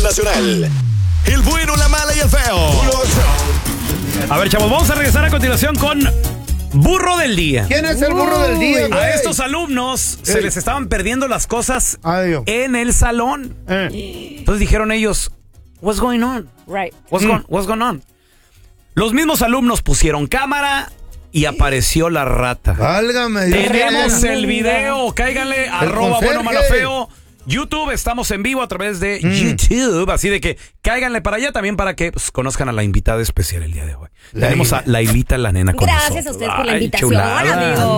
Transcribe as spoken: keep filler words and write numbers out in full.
nacional. El bueno, la mala y el feo. A ver, chavos, vamos a regresar a continuación con Burro del Día. ¿Quién es el burro del día, güey? A estos alumnos Ey. se les estaban perdiendo las cosas Adiós. en el salón. Eh. Entonces dijeron ellos, what's going on? Right. What's, Mm. going, what's going on? Los mismos alumnos pusieron cámara y apareció la rata. Válgame Dios. Tenemos mío. el video, cáiganle, arroba conserje. bueno, malo, feo. YouTube, estamos en vivo a través de Mm. YouTube, así de que cáiganle para allá también para que pues, conozcan a la invitada especial el día de hoy. Laila. Tenemos a Lailita, la nena con Gracias nosotros. a ustedes por la Ay, invitación, chulada. amigos.